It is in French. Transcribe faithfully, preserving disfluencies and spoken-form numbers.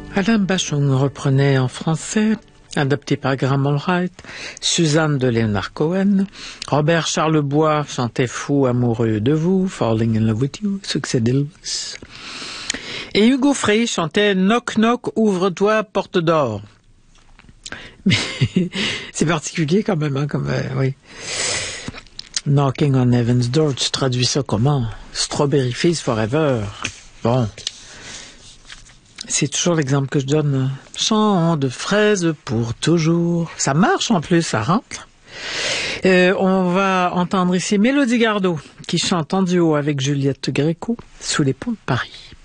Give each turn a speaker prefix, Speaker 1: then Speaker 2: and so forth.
Speaker 1: Alain Bachung reprenait en français, adapté par Graham Allwright, Suzanne de Leonard Cohen, Robert Charlebois chantait Fou amoureux de vous, Falling in love with you, succès d'Elvis. Et Hugo Frey chantait Knock knock, ouvre-toi, porte d'or. Mais c'est particulier quand même, hein, comme, euh, oui. Knocking on Heaven's Door, tu traduis ça comment? Strawberry Fields Forever. Bon. C'est toujours l'exemple que je donne. Chant de fraises pour toujours. Ça marche en plus, ça rentre. Euh, on va entendre ici Mélodie Gardot qui chante en duo avec Juliette Gréco sous les ponts de Paris.